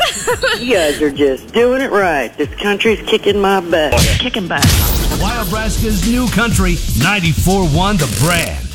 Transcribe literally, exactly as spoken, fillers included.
You guys are just doing it right. This country's kicking my butt. Kicking butt. Wildbraska's new country, ninety-four point one The Brand.